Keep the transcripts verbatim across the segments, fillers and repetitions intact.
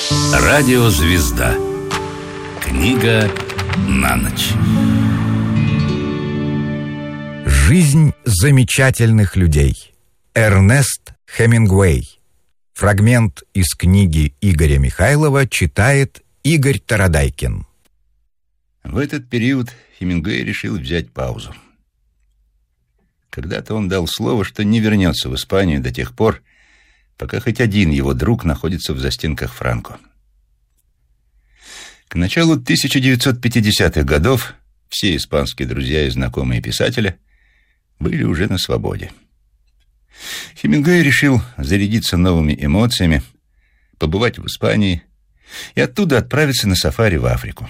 Радиозвезда. Книга на ночь. Жизнь замечательных людей. Эрнест Хемингуэй. Фрагмент из книги Игоря Михайлова читает Игорь Тарадайкин. В этот период Хемингуэй решил взять паузу. Когда-то он дал слово, что не вернется в Испанию до тех пор, пока хоть один его друг находится в застенках Франко. К началу тысяча девятьсот пятидесятых годов все испанские друзья и знакомые писателя были уже на свободе. Хемингуэй решил зарядиться новыми эмоциями, побывать в Испании и оттуда отправиться на сафари в Африку.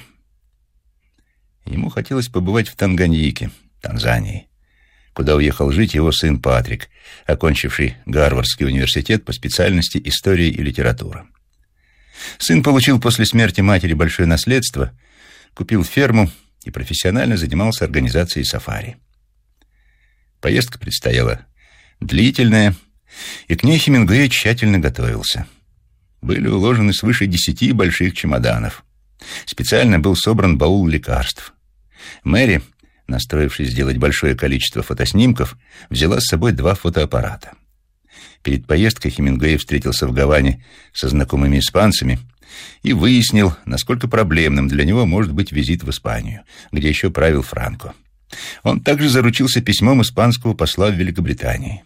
Ему хотелось побывать в Танганьике, Танзании, куда уехал жить его сын Патрик, окончивший Гарвардский университет по специальности история и литература. Сын получил после смерти матери большое наследство, купил ферму и профессионально занимался организацией сафари. Поездка предстояла длительная, и к ней Хемингуэй тщательно готовился. Были уложены свыше десяти больших чемоданов. Специально был собран баул лекарств. Мэри, настроившись сделать большое количество фотоснимков, взяла с собой два фотоаппарата. Перед поездкой Хемингуэй встретился в Гаване со знакомыми испанцами и выяснил, насколько проблемным для него может быть визит в Испанию, где еще правил Франко. Он также заручился письмом испанского посла в Великобритании.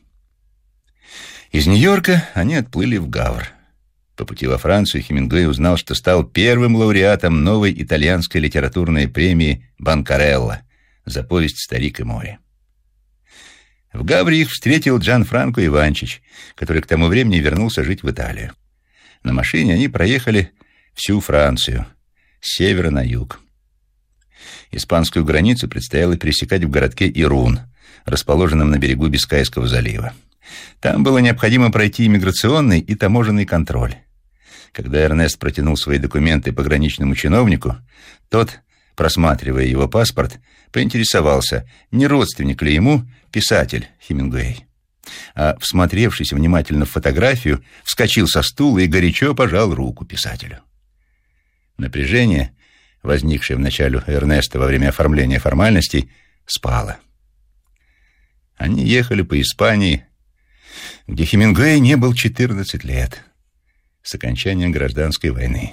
Из Нью-Йорка они отплыли в Гавр. По пути во Францию Хемингуэй узнал, что стал первым лауреатом новой итальянской литературной премии «Банкарелла» за повесть «Старик и море». В Гавре их встретил Джанфранко Иванчич, который к тому времени вернулся жить в Италию. На машине они проехали всю Францию, с севера на юг. Испанскую границу предстояло пересекать в городке Ирун, расположенном на берегу Бискайского залива. Там было необходимо пройти иммиграционный и таможенный контроль. Когда Эрнест протянул свои документы пограничному чиновнику, тот, просматривая его паспорт, поинтересовался, не родственник ли ему писатель Хемингуэй. А, всмотревшись внимательно в фотографию, вскочил со стула и горячо пожал руку писателю. Напряжение, возникшее в начале Эрнеста во время оформления формальностей, спало. Они ехали по Испании, где Хемингуэй не был четырнадцать лет, с окончанием гражданской войны.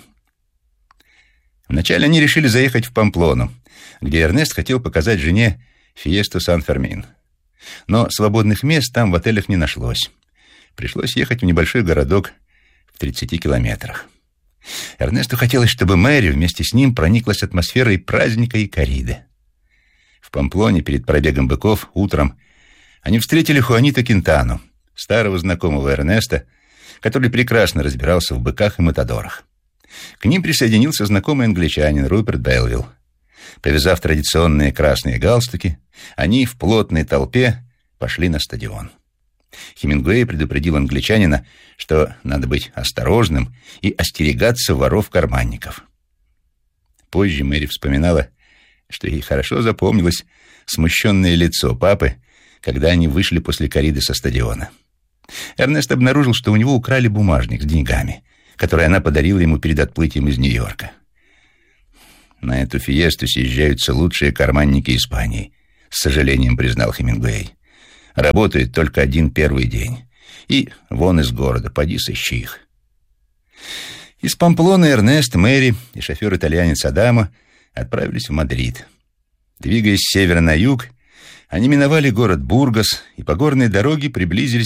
Вначале они решили заехать в Памплону, где Эрнест хотел показать жене фиесту Сан-Фермин. Но свободных мест там в отелях не нашлось. Пришлось ехать в небольшой городок в тридцати километрах. Эрнесту хотелось, чтобы Мэри вместе с ним прониклась атмосферой праздника и корриды. В Памплоне перед пробегом быков утром они встретили Хуанита Кинтану, старого знакомого Эрнеста, который прекрасно разбирался в быках и матадорах. К ним присоединился знакомый англичанин Руперт Белвилл. Повязав традиционные красные галстуки, они в плотной толпе пошли на стадион. Хемингуэй предупредил англичанина, что надо быть осторожным и остерегаться воров-карманников. Позже Мэри вспоминала, что ей хорошо запомнилось смущенное лицо папы, когда они вышли после корриды со стадиона. Эрнест обнаружил, что у него украли бумажник с деньгами, который она подарила ему перед отплытием из Нью-Йорка. «На эту фиесту съезжаются лучшие карманники Испании», — с сожалением признал Хемингуэй. «Работают только один первый день. И вон из города, поди сыщи их». Из Памплоны Эрнест, Мэри и шофер-итальянец Адамо отправились в Мадрид. Двигаясь с севера на юг, они миновали город Бургас и по горной дороге приблизились